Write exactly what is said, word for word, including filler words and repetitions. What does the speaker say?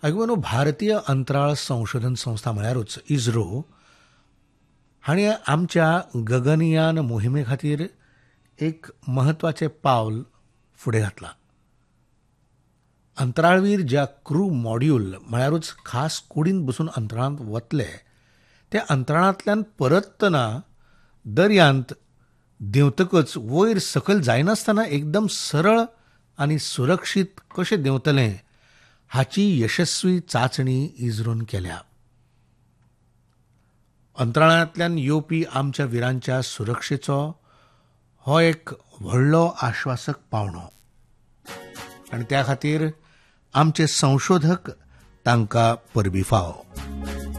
अगदी भारतीय अंतराळ संशोधन संस्था म्हळ्यारूच इस्रो हाणी आमच्या गगनयान मोहिमे खातीर एक म्हत्वाचें पावल फुडें घातलां. अंतराळवीर ज्या क्रू मॉड्यूल म्हळ्यारूच खास कुडींत बसून अंतराळांत वतले ते अंतराळांतल्यान परतना दर्यांत देंवतकच वयर सकयल जायनासतना एकदम सरळ आनी सुरक्षीत कशें देंवतले हाची यशस्वी चांचणी इस्रोन केल्या. अंतराळांतल्यान येवपी आमच्या विरांच्या सुरक्षेचो हो एक व्हडलो आश्वासक पावंडो आनी त्या खातीर आमचे संशोधक तांकां परबीं फावो.